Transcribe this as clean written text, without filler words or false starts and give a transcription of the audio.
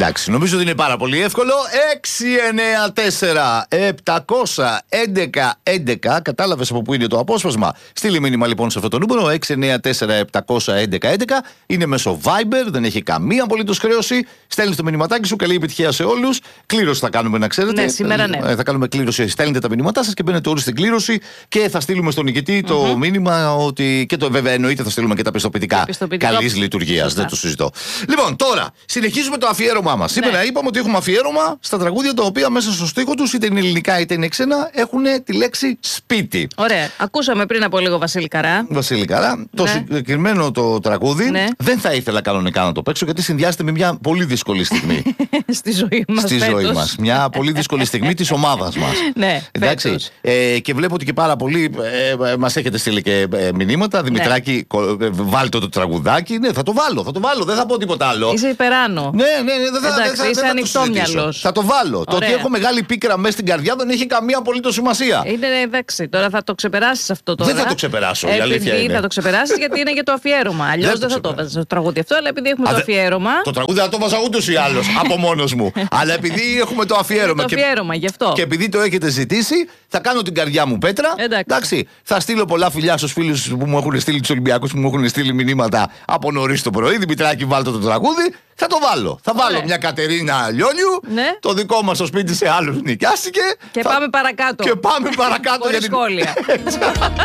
Εντάξει, νομίζω ότι είναι πάρα πολύ εύκολο. 694-711-11. Κατάλαβες από πού είναι το απόσπασμα. Στείλει μήνυμα λοιπόν σε αυτό το νούμερο. 694-711-11. Είναι μέσω Viber, δεν έχει καμία απολύτως χρέωση. Στέλνεις το μηνυματάκι σου. Καλή επιτυχία σε όλους. Κλήρωση θα κάνουμε, να ξέρετε. Ναι, σήμερα ναι. Θα κάνουμε κλήρωση. Στέλνετε τα μηνύματά σας και μπαίνετε όλοι στην κλήρωση και θα στείλουμε στον νικητή το μήνυμα ότι. Και το βέβαια εννοείται θα στείλουμε και τα πιστοποιητικά καλής λειτουργίας. Δεν το συζητώ. Λοιπόν, τώρα συνεχίζουμε το αφιέρωμά μας. Σήμερα είπαμε ότι έχουμε αφιέρωμα στα τραγούδια τα οποία μέσα στο στίχο τους, είτε είναι ελληνικά είτε είναι ξένα, έχουν τη λέξη σπίτι. Ωραία. Ακούσαμε πριν από λίγο Βασίλη Καρά. Βασίλη Καρά. Το συγκεκριμένο το τραγούδι δεν θα ήθελα κανονικά να το παίξω γιατί συνδυάζεται με μια πολύ δύσκολη στιγμή. Στη ζωή μας. Στη ζωή μας. Μια πολύ δύσκολη στιγμή της ομάδας μας. Ναι, εντάξει. Και βλέπω ότι και πάρα πολλοί μας έχετε στείλει και μηνύματα. Δημητράκη, βάλτε το τραγουδάκι. Ναι, θα το βάλω. Δεν θα πω τίποτα άλλο. Είσαι υπεράνω. Ναι, εντάξει, είσαι ανοιχτόμυαλος. Θα το βάλω. Το ότι έχω μεγάλη πίκρα μέσα στην καρδιά δεν έχει καμία απολύτως σημασία. Είναι εντάξει, τώρα θα το ξεπεράσεις αυτό τώρα. Δεν θα το ξεπεράσω. Η αλήθεια είναι. Θα το ξεπεράσεις γιατί είναι για το αφιέρωμα. Αλλιώς δεν θα το βάζεις το τραγούδι αυτό, αλλά επειδή έχουμε το αφιέρωμα. Το τραγούδι θα το βάζα ούτως ή άλλως από μόνος μου. Αλλά επειδή έχουμε το αφιέρωμα. Το αφιέρωμα, γι' αυτό. Και επειδή το έχετε ζητήσει, θα κάνω την καρδιά μου πέτρα. Εντάξει. Θα στείλω πολλά φιλιά στους φίλους που μου έχουν στείλει, τους Ολυμπιακούς που μου έχουν στείλει μηνύματα από νωρίς το πρωί. Δημητράκη, βάλτε το τραγούδι. Θα το βάλω. Θα βάλω μια Κατερίνα Λιόλιου. Το δικό μας στο σπίτι σε άλλους νοικιάστηκε. Και πάμε παρακάτω. Και πάμε παρακάτω. Χωρίς σχόλια.